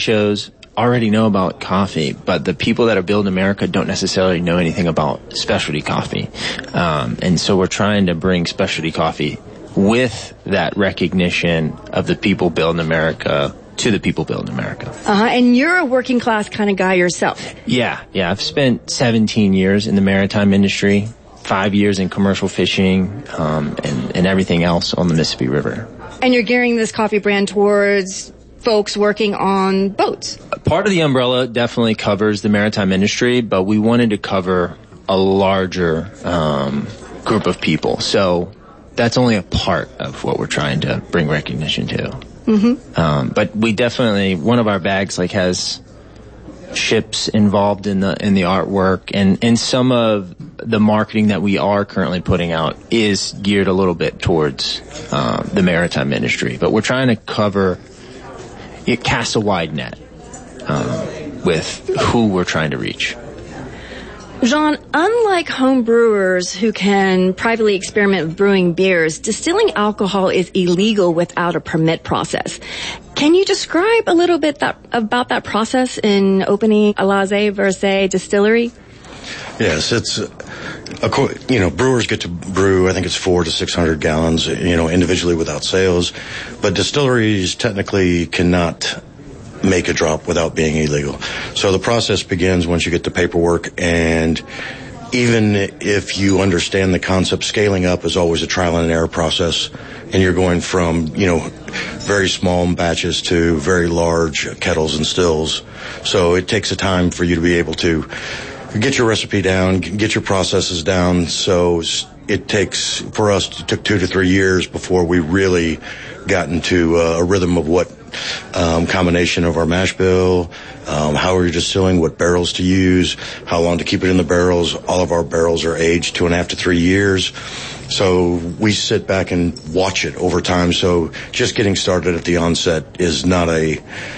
shows already know about coffee, but the people that are building America don't necessarily know anything about specialty coffee. And so we're trying to bring specialty coffee with that recognition of the people building America to the people building America. And you're a working class kind of guy yourself. Yeah. I've spent 17 years in the maritime industry, 5 years in commercial fishing, and everything else on the Mississippi River. And you're gearing this coffee brand towards folks working on boats. Part of the umbrella definitely covers the maritime industry, but we wanted to cover a larger group of people. So that's only a part of what we're trying to bring recognition to. Mm-hmm. But we definitely, one of our bags has ships involved in the artwork, and some of the marketing that we are currently putting out is geared a little bit towards the maritime industry. But we're trying to cast a wide net with who we're trying to reach. Jean, unlike home brewers who can privately experiment with brewing beers, distilling alcohol is illegal without a permit process. Can you describe a little bit about that process in opening a Laissez-Verser distillery? Yes, it's, brewers get to brew, I think it's 400 to 600 gallons, individually without sales. But distilleries technically cannot make a drop without being illegal. So the process begins once you get the paperwork, and even if you understand the concept, scaling up is always a trial and error process, and you're going from, very small batches to very large kettles and stills. So it takes a time for you to be able to get your recipe down, get your processes down. So it took 2 to 3 years before we really got into a rhythm of what combination of our mash bill, how we're distilling, what barrels to use, how long to keep it in the barrels. All of our barrels are aged 2.5 to 3 years. So we sit back and watch it over time. So just getting started at the onset is not a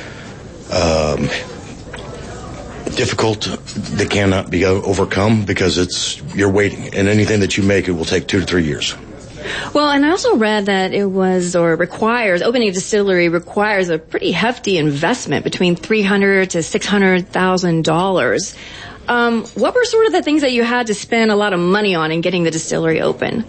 difficult that cannot be overcome, because you're waiting, and anything that you make, it will take 2 to 3 years. Well, and I also read that opening a distillery requires a pretty hefty investment, between $300,000 to $600,000. What were sort of the things that you had to spend a lot of money on in getting the distillery open?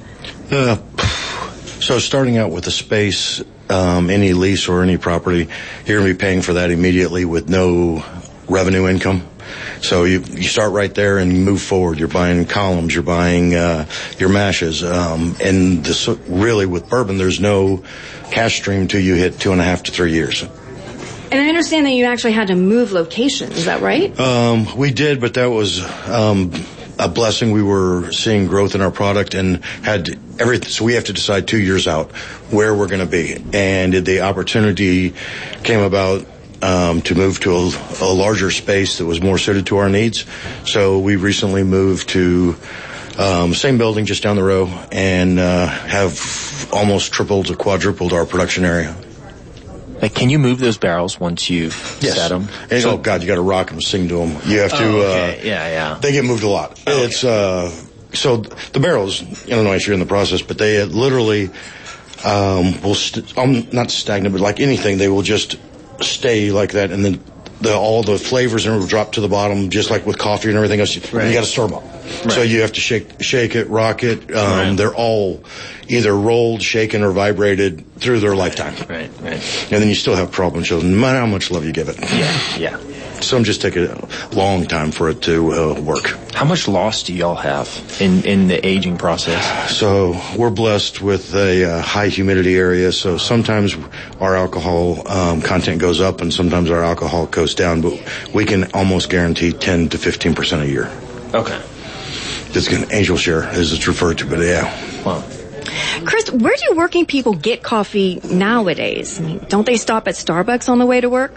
So starting out with the space, any lease or any property, you're going to be paying for that immediately with no revenue income. So you start right there and move forward. You're buying columns, you're buying your mashes, and really with bourbon, there's no cash stream till you hit 2.5 to 3 years. And I understand that you actually had to move locations. Is that right? We did, but that was a blessing. We were seeing growth in our product and had everything. So we have to decide 2 years out where we're going to be. And the opportunity came about to move to a larger space that was more suited to our needs. So we recently moved to same building just down the row, and have almost tripled or quadrupled our production area. Like, can you move those barrels once you've set them? And, you got to rock them, sing to them. You have to. Okay. Yeah. They get moved a lot. Okay. It's so the barrels. I don't know if you're in the process, but they literally will not stagnant, but like anything, they will just stay like that, and then all the flavors and will drop to the bottom, just like with coffee and everything else. Right. You got to stir them up. Right. So you have to shake it, rock it. They're all either rolled, shaken, or vibrated through their lifetime. Right. And then you still have problem children, no matter how much love you give it. Yeah. Some just take a long time for it to work. How much loss do y'all have in the aging process? So we're blessed with a high humidity area, so sometimes our alcohol content goes up and sometimes our alcohol goes down, but we can almost guarantee 10 to 15% a year. Okay. It's an angel share, as it's referred to, but yeah. Wow. Chris, where do working people get coffee nowadays? I mean, don't they stop at Starbucks on the way to work?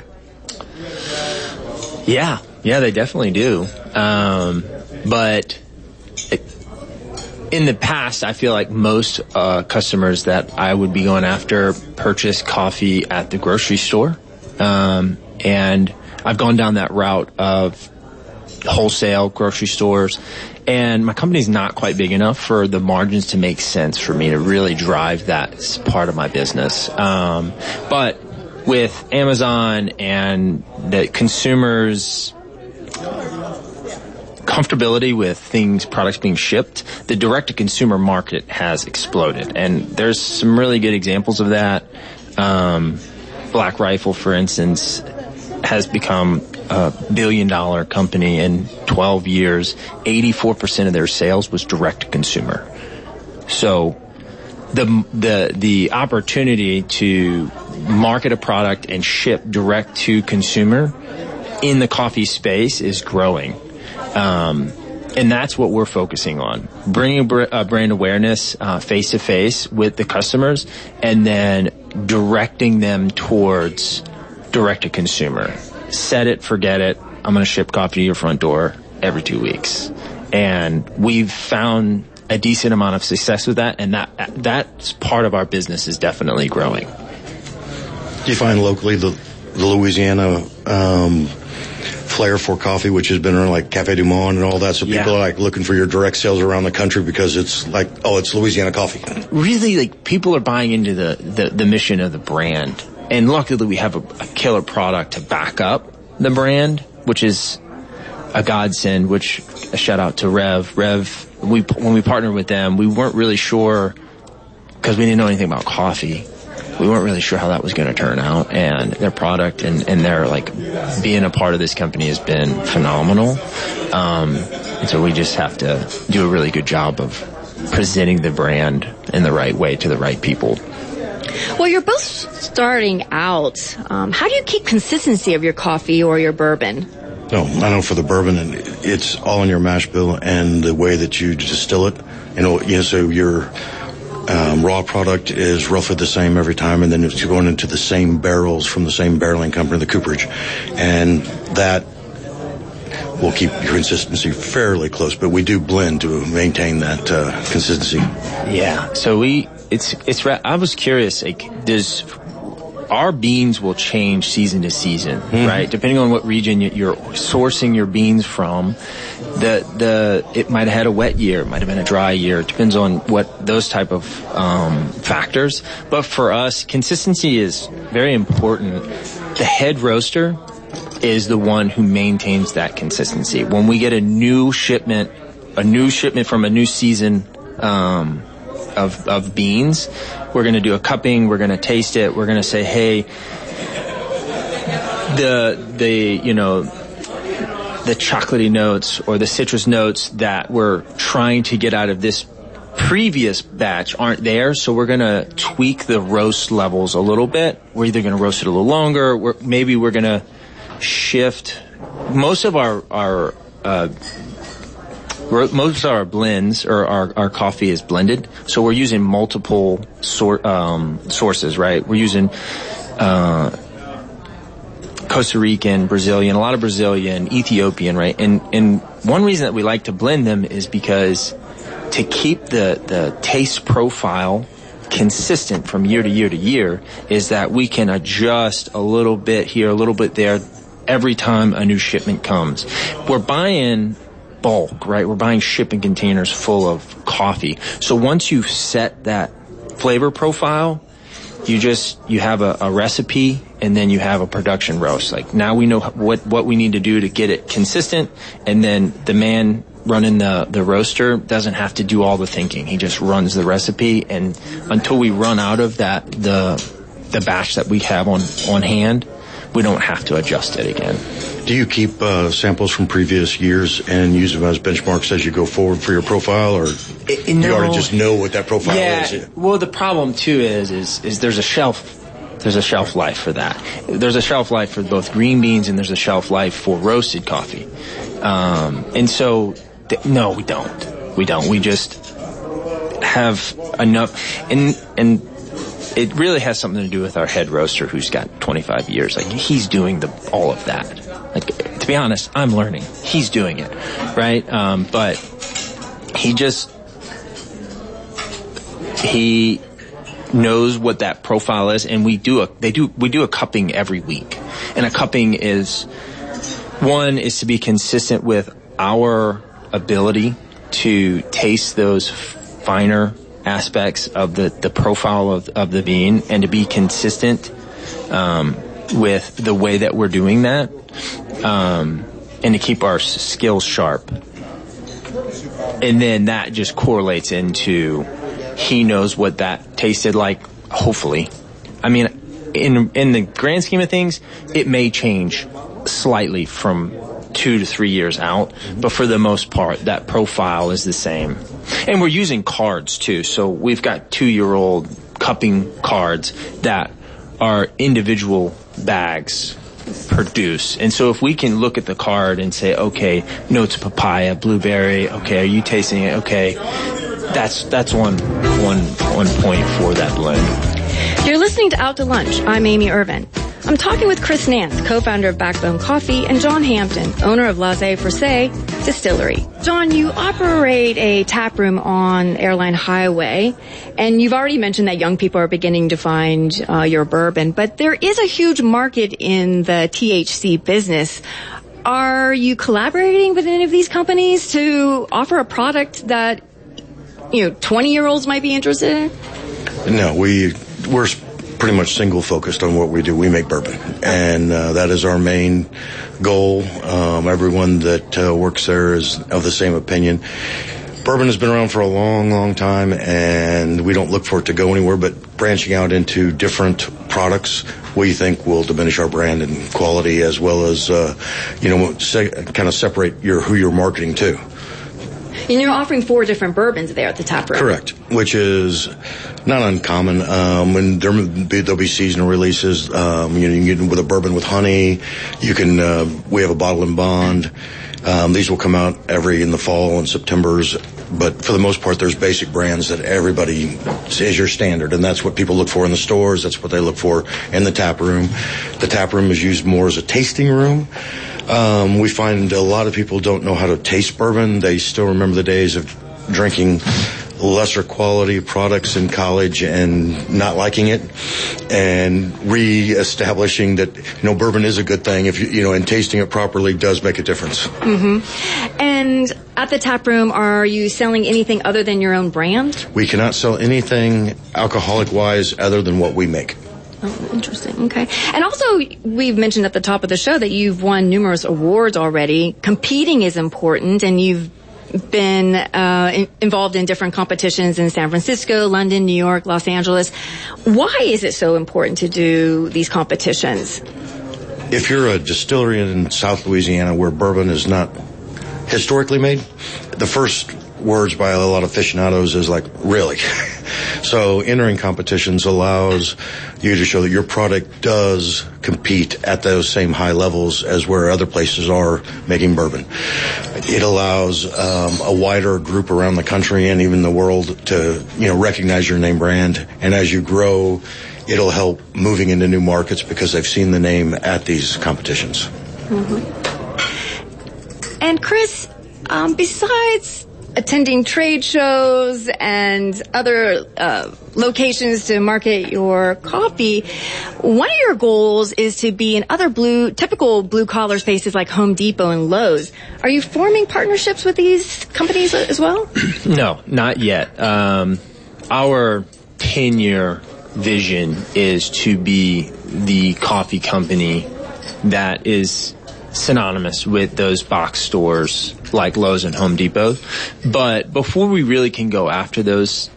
Yeah, they definitely do. But in the past, I feel like most customers that I would be going after purchase coffee at the grocery store. And I've gone down that route of wholesale grocery stores. And my company's not quite big enough for the margins to make sense for me to really drive that part of my business. But with Amazon and the consumers' comfortability with products being shipped, the direct-to-consumer market has exploded. And there's some really good examples of that. Black Rifle, for instance, has become a billion-dollar company in 12 years. 84% of their sales was direct-to-consumer. So the opportunity to market a product and ship direct-to-consumer in the coffee space is growing. And that's what we're focusing on, bringing brand awareness face-to-face with the customers and then directing them towards direct-to-consumer. Set it, forget it. I'm going to ship coffee to your front door every 2 weeks. And we've found a decent amount of success with that, and that's part of our business is definitely growing. Do you find locally the Louisiana flair for coffee, which has been around like Cafe Du Monde and all that, so people are like looking for your direct sales around the country because it's like, oh, it's Louisiana coffee? Really, like, people are buying into the mission of the brand, and luckily we have a killer product to back up the brand, which is a godsend. Which a shout out to Rev. When we partnered with them, we weren't really sure because we didn't know anything about coffee. We weren't really sure how that was going to turn out, and their product and their, like, being a part of this company has been phenomenal. And so we just have to do a really good job of presenting the brand in the right way to the right people. Well, you're both starting out. How do you keep consistency of your coffee or your bourbon? No, I know for the bourbon, it's all in your mash bill and the way that you distill it. So your raw product is roughly the same every time, and then it's going into the same barrels from the same barreling company, the cooperage, and that will keep your consistency fairly close. But we do blend to maintain that consistency. Yeah. So I was curious, like, our beans will change season to season, right? Depending on what region you're sourcing your beans from. It might have had a wet year, it might have been a dry year. It depends on what those type of factors. But for us, consistency is very important. The head roaster is the one who maintains that consistency. When we get a new shipment from a new season of beans, we're going to do a cupping, we're going to taste it, we're going to say, hey, the chocolatey notes or the citrus notes that we're trying to get out of this previous batch aren't there, so we're going to tweak the roast levels a little bit. We're either going to roast it a little longer, maybe we're going to shift. Most of our blends or our coffee is blended, so we're using multiple sources, right? We're using Costa Rican, Brazilian, a lot of Brazilian, Ethiopian, right? And one reason that we like to blend them is because to keep the taste profile consistent from year to year to year is that we can adjust a little bit here, a little bit there every time a new shipment comes. We're buying bulk, right? We're buying shipping containers full of coffee. So once you've set that flavor profile, you have a recipe and then you have a production roast. Like, now we know what we need to do to get it consistent, and then the man running the roaster doesn't have to do all the thinking. He just runs the recipe, and until we run out of the batch that we have on hand, we don't have to adjust it again. Do you keep samples from previous years and use them as benchmarks as you go forward for your profile, or you already just know what that profile is? Yeah. Well, the problem too is there's a shelf life for that. There's a shelf life for both green beans, and there's a shelf life for roasted coffee. And so, no, we don't. We just have enough, and it really has something to do with our head roaster, who's got 25 years. Like, he's doing all of that. Like, to be honest, I'm learning. He's doing it, right? But he knows what that profile is, and we do a cupping every week. And a cupping is to be consistent with our ability to taste those finer aspects of the profile of the bean, and to be consistent with the way that we're doing that, and to keep our skills sharp. And then that just correlates into he knows what that tasted like, hopefully. I mean, in the grand scheme of things, it may change slightly from 2 to 3 years out, but for the most part, that profile is the same. And we're using cards too, so we've got 2-year-old cupping cards that are individual bags produce. And so if we can look at the card and say, okay, notes of papaya, blueberry, okay, are you tasting it? Okay, that's one point for that blend. You're listening to Out to Lunch. I'm Amy Irvin. I'm talking with Chris Nance, co-founder of Backbone Coffee, and John Hampton, owner of Laissez-Faire Distillery. John, you operate a tap room on Airline Highway, and you've already mentioned that young people are beginning to find your bourbon, but there is a huge market in the THC business. Are you collaborating with any of these companies to offer a product that, 20-year-olds might be interested in? No, we're pretty much single focused on what we do. We make bourbon, and that is our main goal. Everyone that works there is of the same opinion. Bourbon has been around for a long, long time, and we don't look for it to go anywhere, but branching out into different products we think will diminish our brand and quality, as well as kind of separate who you're marketing to. And you're offering 4 different bourbons there at the tap room. Correct, which is not uncommon. When there'll be seasonal releases. You can get with a bourbon with honey. You can. We have a bottle and bond. These will come out in the fall and September's. But for the most part, there's basic brands that everybody is your standard, and that's what people look for in the stores. That's what they look for in the tap room. The tap room is used more as a tasting room. We find a lot of people don't know how to taste bourbon. They still remember the days of drinking lesser quality products in college and not liking it, and re-establishing that bourbon is a good thing if and tasting it properly does make a difference. Mm-hmm. And at the tap room, are you selling anything other than your own brand? We cannot sell anything alcoholic wise other than what we make. Oh, interesting. Okay. And also, we've mentioned at the top of the show that you've won numerous awards already. Competing is important, and you've been involved in different competitions in San Francisco, London, New York, Los Angeles. Why is it so important to do these competitions? If you're a distillery in South Louisiana where bourbon is not historically made, the first words by a lot of aficionados is like, really? So entering competitions allows you to show that your product does compete at those same high levels as where other places are making bourbon. It allows a wider group around the country and even the world to recognize your name brand, and as you grow, it'll help moving into new markets because they've seen the name at these competitions. Mm-hmm. And Chris, besides attending trade shows and other locations to market your coffee, one of your goals is to be in other typical blue-collar spaces like Home Depot and Lowe's. Are you forming partnerships with these companies as well? No, not yet. Our 10-year vision is to be the coffee company that is synonymous with those box stores like Lowe's and Home Depot. But before we really can go after those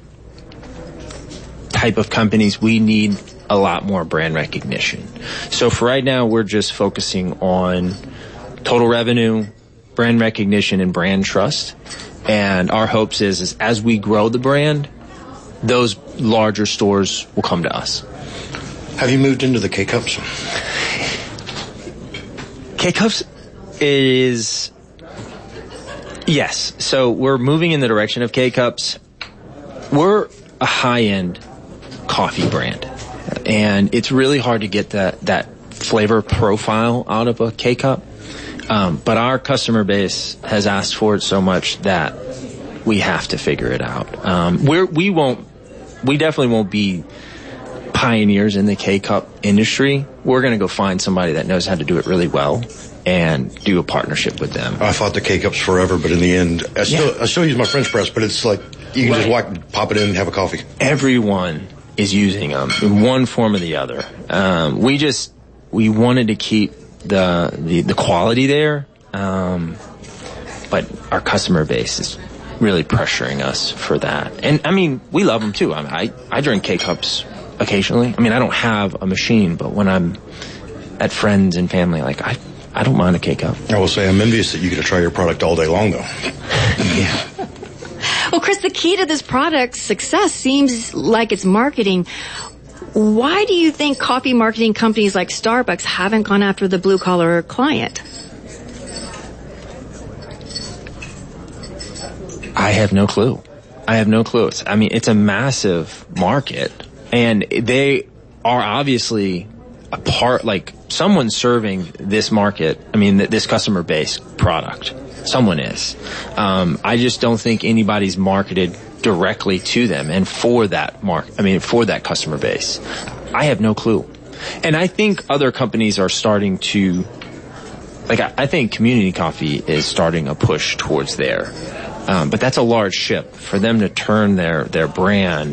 type of companies, we need a lot more brand recognition. So for right now, we're just focusing on total revenue, brand recognition, and brand trust. And our hopes is as we grow the brand, those larger stores will come to us. Have you moved into the K-Cups? K-Cups is, yes. So we're moving in the direction of K-Cups. We're a high-end coffee brand, and it's really hard to get that flavor profile out of a K-Cup. But our customer base has asked for it so much that we have to figure it out. We definitely won't be pioneers in the K-Cup industry. We're going to go find somebody that knows how to do it really well and do a partnership with them. I fought the K-Cups forever, but in the end, I still use my French press, but it's like you can just pop it in and have a coffee. Everyone is using them in one form or the other. We wanted to keep the quality there, but our customer base is really pressuring us for that. And I mean, we love them too. I drink K-Cups occasionally. I mean, I don't have a machine, but when I'm at friends and family, like I don't mind a K-Cup. I will say I'm envious that you get to try your product all day long, though. Yeah. Well, Chris, the key to this product's success seems like it's marketing. Why do you think coffee marketing companies like Starbucks haven't gone after the blue-collar client? I have no clue. It's a massive market, and they are obviously a part, like, someone's serving this market, this customer base product. Someone is. I just don't think anybody's marketed directly to them and for that for that customer base. I have no clue. And I think other companies are starting to, I think Community Coffee is starting a push towards there. But that's a large ship. For them to turn their brand,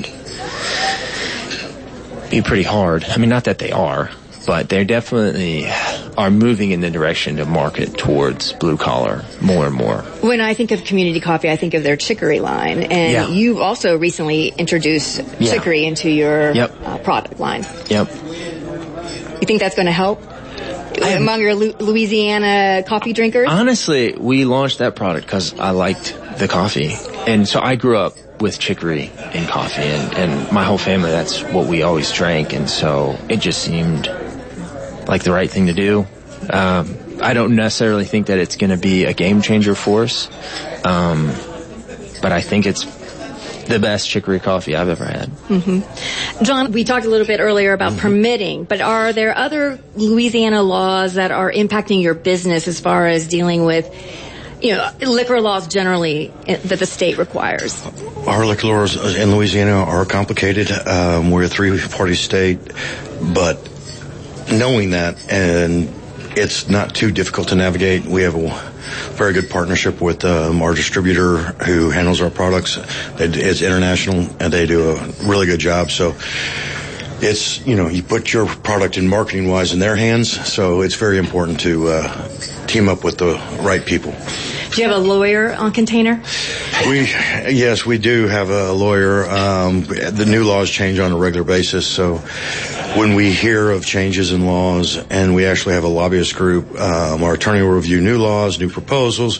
be pretty hard. Not that they are, but they definitely are moving in the direction to market towards blue collar more and more. When I think of Community Coffee, I think of their chicory line, and you've also recently introduced chicory into your product line. Yep. You think that's going to help among your Louisiana coffee drinkers? Honestly, we launched that product because I liked the coffee, and so I grew up with chicory in coffee, and my whole family, that's what we always drank, and so it just seemed like the right thing to do. I don't necessarily think that it's going to be a game changer for us, but I think it's the best chicory coffee I've ever had. Mm-hmm. John, we talked a little bit earlier about permitting, but are there other Louisiana laws that are impacting your business as far as dealing with, liquor laws generally that the state requires? Our liquor laws in Louisiana are complicated. We're a three-party state, but knowing that, and it's not too difficult to navigate. We have a very good partnership with our distributor who handles our products. It's international, and they do a really good job. So it's, you put your product in marketing-wise in their hands, so it's very important to team up with the right people. Do you have a lawyer on container? Yes, we do have a lawyer. The new laws change on a regular basis, so when we hear of changes in laws, and we actually have a lobbyist group, our attorney will review new laws, new proposals.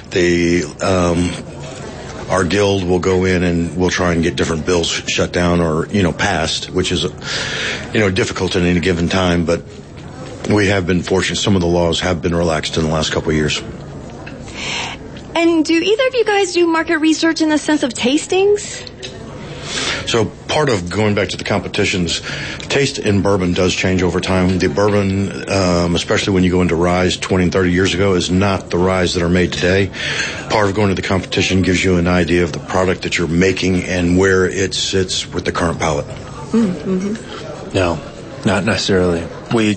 Our guild will go in and we'll try and get different bills shut down or, passed, which is, difficult at any given time, but we have been fortunate. Some of the laws have been relaxed in the last couple of years. And do either of you guys do market research in the sense of tastings? So part of going back to the competitions, taste in bourbon does change over time. The bourbon, especially when you go into ryes 20 and 30 years ago, is not the ryes that are made today. Part of going to the competition gives you an idea of the product that you're making and where it sits with the current palate. Mm-hmm. No, not necessarily.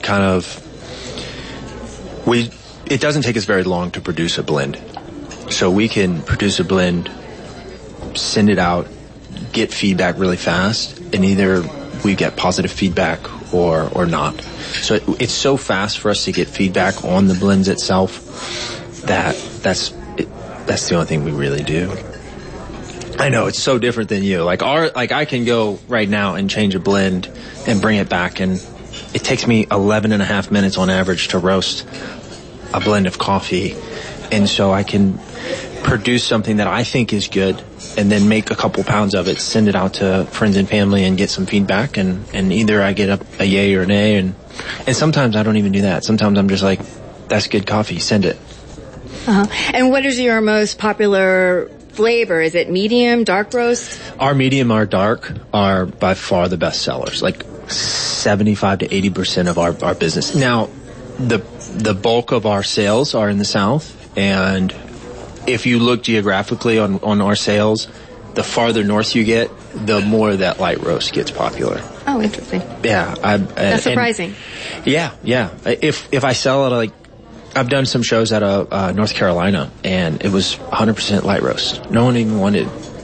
It doesn't take us very long to produce a blend. So we can produce a blend, send it out, get feedback really fast, and either we get positive feedback or not. So it's so fast for us to get feedback on the blends itself that's the only thing we really do. I know it's so different than you. I can go right now and change a blend and bring it back, and it takes me 11 and a half minutes on average to roast a blend of coffee, and so I can produce something that I think is good and then make a couple pounds of it, send it out to friends and family and get some feedback, and either I get a yay or an A, and sometimes I don't even do that. Sometimes I'm just like, that's good coffee, send it. Uh-huh. And what is your most popular flavor? Is it medium, dark roast? Our medium, our dark are by far the best sellers, like 75 to 80% of our business. Now, the bulk of our sales are in the South, and if you look geographically on our sales, the farther north you get, the more that light roast gets popular. Oh, interesting. Yeah. That's surprising. Yeah. If I sell it, I've done some shows out of North Carolina, and it was 100% light roast. No one even wanted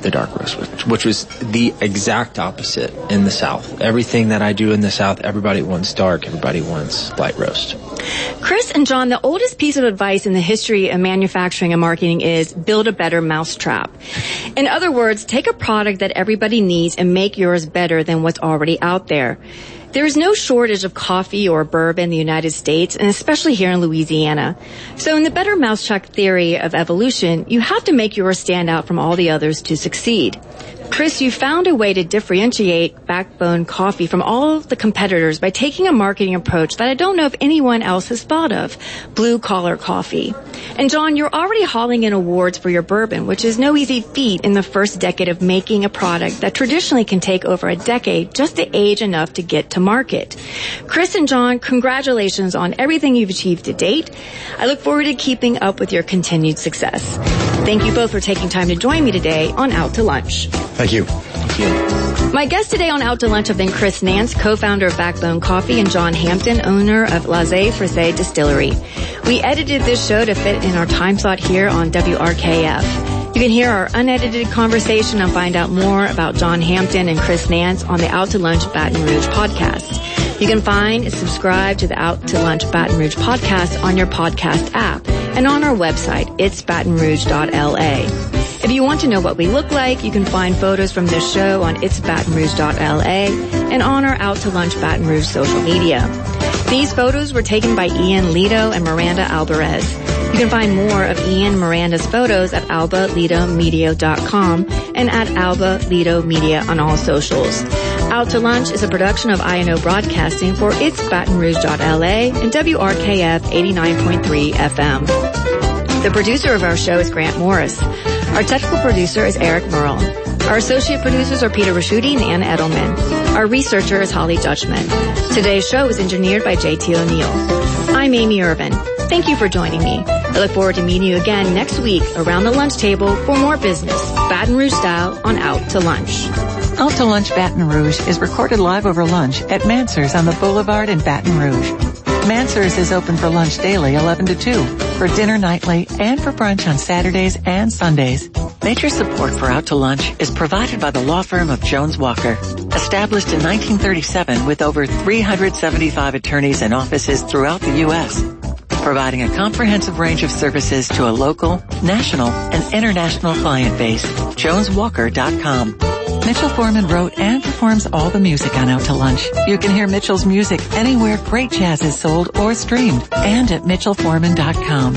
the dark roast, which was the exact opposite in the South. Everything that I do in the South, everybody wants dark, everybody wants light roast. Chris and John, the oldest piece of advice in the history of manufacturing and marketing is build a better mousetrap. In other words, take a product that everybody needs and make yours better than what's already out there. There is no shortage of coffee or bourbon in the United States, and especially here in Louisiana. So in the better mousetrap theory of evolution, you have to make yours stand out from all the others to succeed. Chris, you found a way to differentiate Backbone Coffee from all of the competitors by taking a marketing approach that I don't know if anyone else has thought of, blue-collar coffee. And John, you're already hauling in awards for your bourbon, which is no easy feat in the first decade of making a product that traditionally can take over a decade just to age enough to get to market. Chris and John, congratulations on everything you've achieved to date. I look forward to keeping up with your continued success. Thank you both for taking time to join me today on Out to Lunch. Thank you. Thank you. My guests today on Out to Lunch have been Chris Nance, co-founder of Backbone Coffee, and John Hampton, owner of Laissez-Frisé Distillery. We edited this show to fit in our time slot here on WRKF. You can hear our unedited conversation and find out more about John Hampton and Chris Nance on the Out to Lunch Baton Rouge podcast. You can find and subscribe to the Out to Lunch Baton Rouge podcast on your podcast app and on our website, itsbatonrouge.la. If you want to know what we look like, you can find photos from this show on itsbatonrouge.la and on our Out to Lunch Baton Rouge social media. These photos were taken by Ian Lito and Miranda Alvarez. You can find more of Ian and Miranda's photos at albalitomedia.com and at Alba Lito Media on all socials. Out to Lunch is a production of INO Broadcasting for itsbatonrouge.la and WRKF 89.3 FM. The producer of our show is Grant Morris. Our technical producer is Eric Merle. Our associate producers are Peter Raschuti and Ann Edelman. Our researcher is Holly Dutchman. Today's show was engineered by J.T. O'Neill. I'm Amy Irvin. Thank you for joining me. I look forward to meeting you again next week around the lunch table for more business, Baton Rouge style, on Out to Lunch. Out to Lunch Baton Rouge is recorded live over lunch at Mansur's on the Boulevard in Baton Rouge. Mansur's is open for lunch daily 11 to 2, for dinner nightly, and for brunch on Saturdays and Sundays. Major support for Out to Lunch is provided by the law firm of Jones Walker. Established in 1937 with over 375 attorneys and offices throughout the U.S., providing a comprehensive range of services to a local, national, and international client base. JonesWalker.com. Mitchell Foreman wrote and performs all the music on Out to Lunch. You can hear Mitchell's music anywhere great jazz is sold or streamed, and at MitchellForeman.com.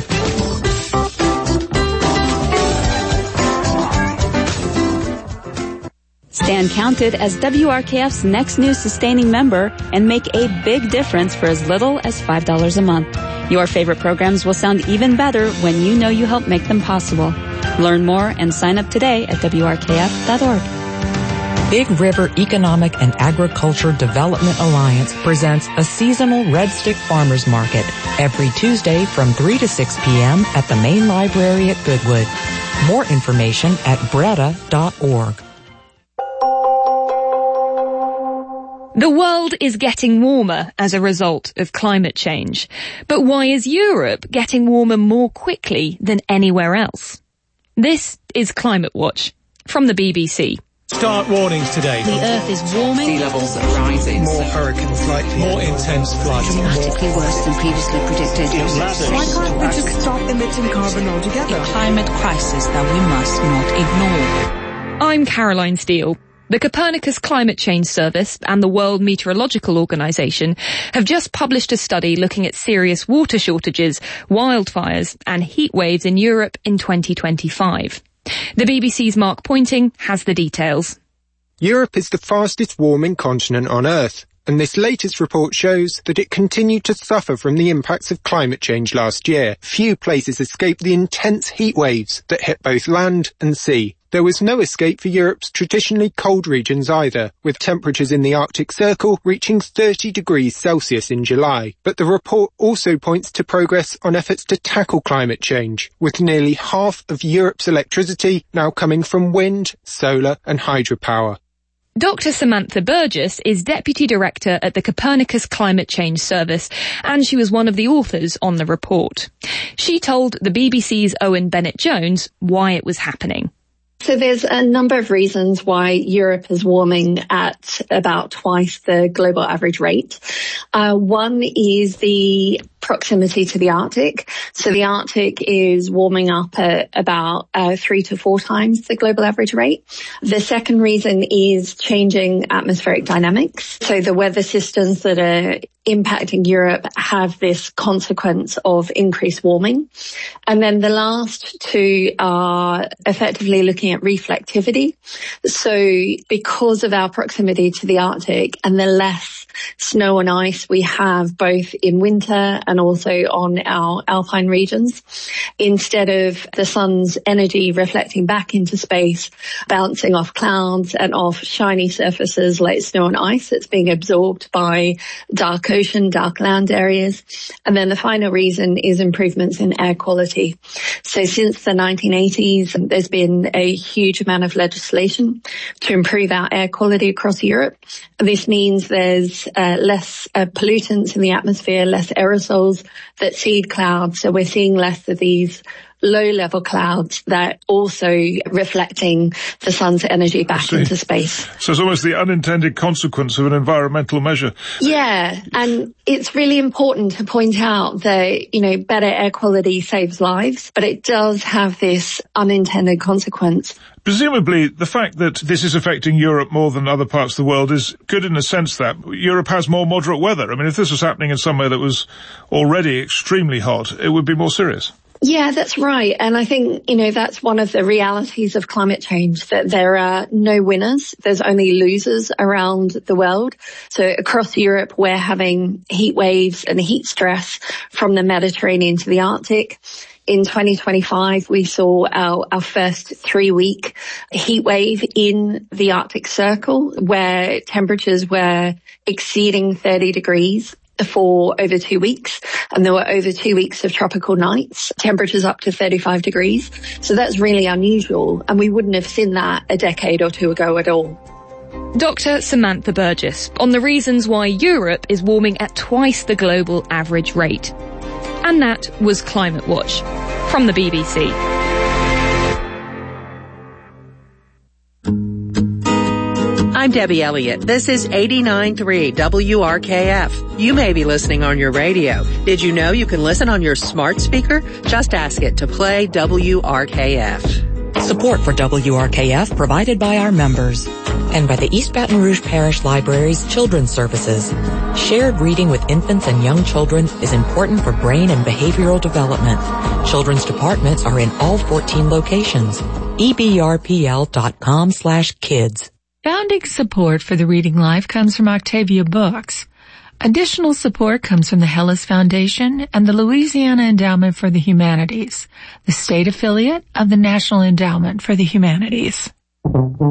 Stand counted as WRKF's next new sustaining member and make a big difference for as little as $5 a month. Your favorite programs will sound even better when you know you help make them possible. Learn more and sign up today at WRKF.org. Big River Economic and Agriculture Development Alliance presents a seasonal Red Stick Farmers Market every Tuesday from 3 to 6 p.m. at the main library at Goodwood. More information at breda.org. The world is getting warmer as a result of climate change. But why is Europe getting warmer more quickly than anywhere else? This is Climate Watch from the BBC. Start warnings today. The Earth is warming. Sea levels are rising. More hurricanes likely. More intense floods. Dramatically worse than previously predicted. Why can't we just stop emitting carbon altogether? A climate crisis that we must not ignore. I'm Caroline Steele. The Copernicus Climate Change Service and the World Meteorological Organization have just published a study looking at serious water shortages, wildfires, and heat waves in Europe in 2025. The BBC's Mark Pointing has the details. Europe is the fastest warming continent on Earth, and this latest report shows that it continued to suffer from the impacts of climate change last year. Few places escaped the intense heat waves that hit both land and sea. There was no escape for Europe's traditionally cold regions either, with temperatures in the Arctic Circle reaching 30 degrees Celsius in July. But the report also points to progress on efforts to tackle climate change, with nearly half of Europe's electricity now coming from wind, solar and hydropower. Dr. Samantha Burgess is Deputy Director at the Copernicus Climate Change Service, and she was one of the authors on the report. She told the BBC's Owen Bennett-Jones why it was happening. So there's a number of reasons why Europe is warming at about twice the global average rate. One is the proximity to the Arctic. So the Arctic is warming up at about 3 to 4 times the global average rate. The second reason is changing atmospheric dynamics. So the weather systems that are impacting Europe have this consequence of increased warming. And then the last two are effectively looking at reflectivity. So because of our proximity to the Arctic and the less snow and ice we have both in winter and also on our alpine regions, instead of the sun's energy reflecting back into space, bouncing off clouds and off shiny surfaces like snow and ice, it's being absorbed by dark ocean, dark land areas. And then the final reason is improvements in air quality. So since the 1980s, there's been a huge amount of legislation to improve our air quality across Europe. This means there's less pollutants in the atmosphere, less aerosols that seed clouds. So we're seeing less of these low-level clouds that also reflecting the sun's energy back into space. So it's almost the unintended consequence of an environmental measure. Yeah, and it's really important to point out that, you know, better air quality saves lives, but it does have this unintended consequence. Presumably, the fact that this is affecting Europe more than other parts of the world is good in the sense that Europe has more moderate weather. I mean, if this was happening in somewhere that was already extremely hot, it would be more serious. Yeah, that's right. And I think, you know, that's one of the realities of climate change, that there are no winners. There's only losers around the world. So across Europe, we're having heat waves and heat stress from the Mediterranean to the Arctic. In 2025, we saw our first 3-week heat wave in the Arctic Circle, where temperatures were exceeding 30 degrees for over 2 weeks. And there were over 2 weeks of tropical nights, temperatures up to 35 degrees. So that's really unusual. And we wouldn't have seen that a decade or two ago at all. Dr. Samantha Burgess on the reasons why Europe is warming at twice the global average rate. And that was Climate Watch from the BBC. I'm Debbie Elliott. This is 89.3 WRKF. You may be listening on your radio. Did you know you can listen on your smart speaker? Just ask it to play WRKF. Support for WRKF provided by our members and by the East Baton Rouge Parish Library's Children's Services. Shared reading with infants and young children is important for brain and behavioral development. Children's departments are in all 14 locations. ebrpl.com/kids. Founding support for the Reading Life comes from Octavia Books. Additional support comes from the Hellas Foundation and the Louisiana Endowment for the Humanities, the state affiliate of the National Endowment for the Humanities.